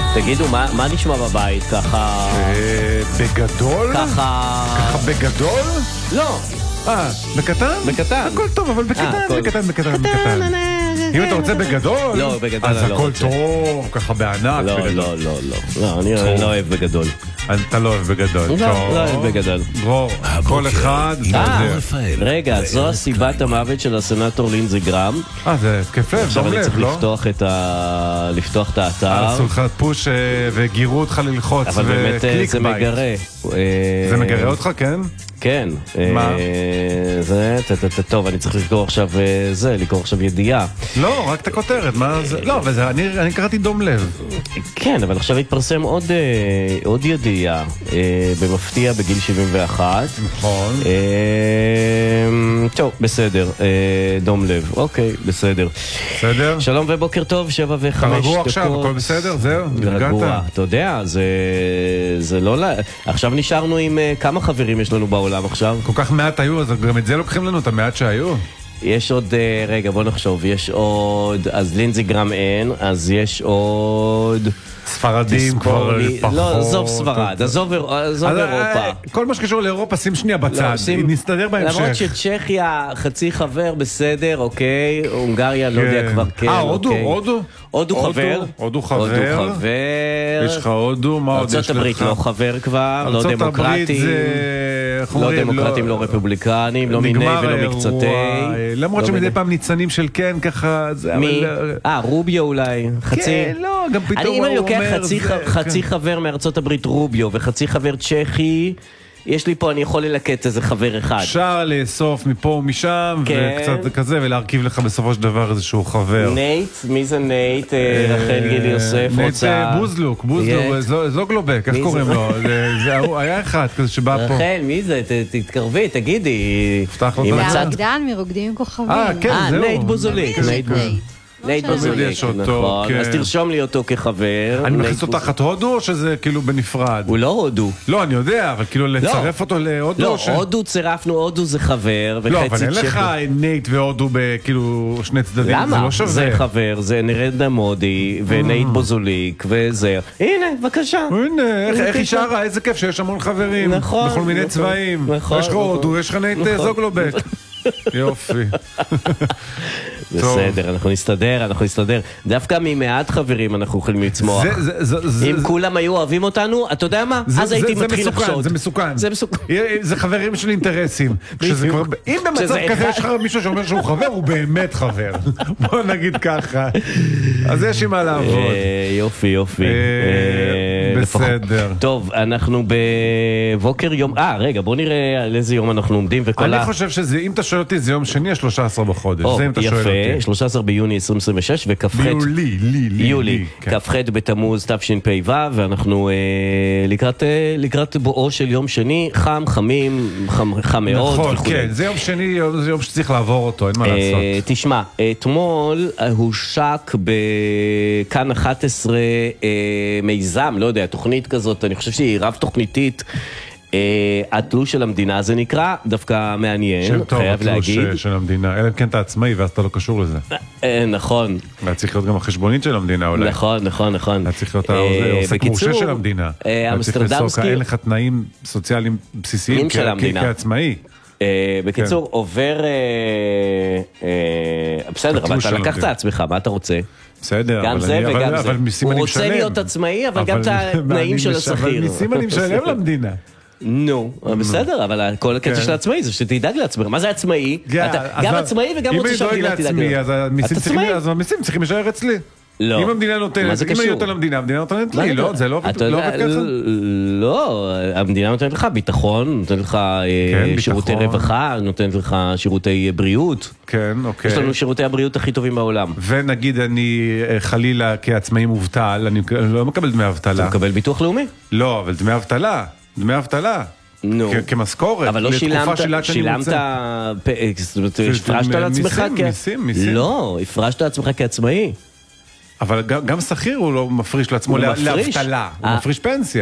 תגידו, מה נשמע בבית? ככה... בגדול? ככה בגדול? לא. בקטן? בקטן. הכל טוב, אבל בקטן. אם אתה רוצה בגדול, לא, בגדול אז אני לא הכל רוצה. טוב, ככה בענק. לא, אני לא אוהב בגדול. אתה לא אוהב בגדול. לא אוהב בגדול. דרור, כל אחד... רגע, זו הסיבת המוות של הסנטור לינזי גרם. זה התקף לב, עכשיו דום אני לב, צריך לא? לפתוח את האתר. עשו לך פוש וגירו אותך ללחוץ אבל באמת וקליק זה בייט. מגרה. זה מגרה אותך, כן? כן. מה? טוב, אני צריך לקרוא עכשיו ידיעה. לא, רק את הכותרת, מה זה? לא, אבל אני קראתי דום לב. כן, אבל עכשיו התפרסם עוד ידיעה, במפתיע בגיל 71. נכון. טוב, בסדר, דום לב, אוקיי, בסדר. בסדר? שלום ובוקר טוב, 7:05 דקות. אתה רגוע עכשיו, הכל בסדר? זהו, רגוע, אתה יודע, זה לא... עכשיו נשארנו עם כמה חברים יש לנו בעולם עכשיו? כל כך מעט היו, אז גם את זה לוקחים לנו, את המעט שהיו. יש עוד, רגע, בוא נחשוב, יש עוד, אז לינזי גרם אין, אז יש עוד... ספרדים כבר פחות. לא, עזוב ספרד, עזוב אירופה. כל מה שקשור לאירופה, שים שנייה בצד, נסתדר בהמשך. למרות שצ'כיה חצי חבר בסדר, אוקיי, הונגריה לא יודע כבר כן. הודו חבר. הודו חבר. יש לך הודו, מה עוד יש לך? ארצות הברית לא חבר כבר, לא דמוקרטים. לא דמוקרטים, לא רפובליקנים, לא מיני ולא מקצתי. למרות שמדי פעם ניצנים של כן, ככה... מי? רוביו אולי. כן, לא, גם פתאום אם אני לוקח חצי חבר מארצות הברית רוביו וחצי חבר צ'כי, יש לי פה, אני יכול ללקט איזה חבר אחד. אפשר לאסוף מפה ומשם, וקצת כזה, ולהרכיב לך בסופו של דבר איזשהו חבר. נייט? מי זה נייט? רחל גיל יוסף רוצה... נייט בוזלוק, זוגלובק, איך קוראים לו? היה אחד כזה שבא פה. רחל, מי זה? תתקרבי, תגידי. זה עבדן מרוקדים עם כוכבים. כן, זהו. נייט בוזליק. נייט בוזליק, נכון. אז תרשום לי אותו כחבר. אני מכניס אותו תחת הודו או שזה כאילו בנפרד? הוא לא הודו. לא, אני יודע, אבל כאילו לצרף אותו להודו? לא, הודו צירפנו, הודו זה חבר. לא, אבל אין לך נייט והודו בכאילו שני צדדים, זה לא שווה. זה חבר, זה נרנדה מודי ונייט בוזליק וזה. הנה, בבקשה. הנה, איך היא שרה, איזה כיף שיש המון חברים. נכון. בכל מיני צבעים. יש לך הודו, יש לך נייט זוגלובק. יופי. בסדר, אנחנו נסתדר. דווקא ממעט חברים אנחנו יכולים לצמוח. אם כולם היו אוהבים אותנו, אתה יודע מה? אז הייתי מתחיל לחשוד. זה מסוכן. זה חברים של אינטרסים. אם במצב כזה יש לך מישהו שאומר שהוא חבר, הוא באמת חבר. בוא נגיד ככה. אז יש עם מה לעבוד. יופי. בסדר. טוב, אנחנו בבוקר יום... רגע, בוא נראה על איזה יום אנחנו עומדים. אני חושב שזה, אם אתה שואל אותי, זה יום שני, 13 בחודש. זה אם אתה שואל אותי. 13 ביוני 2026 וכ"ח יולי, כ"ח בתמוז תשפ"ו, ואנחנו לקראת בואו של יום שני, חם מאוד. נכון, כן, זה יום שני, זה יום שצריך לעבור אותו, אין מה לעשות. תשמע, אתמול הושק בכאן 11 מיזם, לא יודע, תוכנית כזאת, אני חושב שהיא רב תוכניתית, התלוש של המדינה זה נקרא, דווקא מעניין, חייב להגיד. התלוש של המדינה, אלא כן אתה עצמאי ואז אתה לא קשור לזה. נכון. צריך להיות גם החשבונית של המדינה אולי. נכון. צריך להיות העוסק מורשה של המדינה. אמסטרדמסקי. אין לך תנאים סוציאליים בסיסיים כעצמאי. בקיצור, עובר... בסדר, אבל אתה לקחת עצמך, מה אתה רוצה? בסדר, גם זה וגם זה. הוא רוצה להיות עצמאי, אבל גם את התנאים של השכיר. אבל מיסים אני משלם למדינה. נו, בסדר, אבל כל הקטע של העצמאי זה שתדאג לעצמך. מה זה עצמאי? גם עצמאי וגם רוצה שהמדינה תדאג לעצמך. אז המיסים צריכים להישאר אצלי. לא. אם המדינה נותנת, אם אני נותן למדינה, המדינה נותנת לי, לא? זה לא עובד ככה? לא, המדינה נותנת לך ביטחון, נותנת לך שירותי רווחה, נותנת לך שירותי בריאות. כן, אוקיי. יש לנו שירותי הבריאות הכי טובים בעולם. ונגיד אני חלילה כעצמאי מובטל, אני לא מקבל דמי אבטלה. אתה מקבל ביטוח לאומי? לא, אבל דמי אבטלה. כמשכורת, אבל לא שילמת, הפרשת על עצמך מיסים. לא, הפרשת על עצמך כעצמאי. אבל גם שכיר הוא לא מפריש לעצמו לאבטלה, הוא מפריש פנסיה.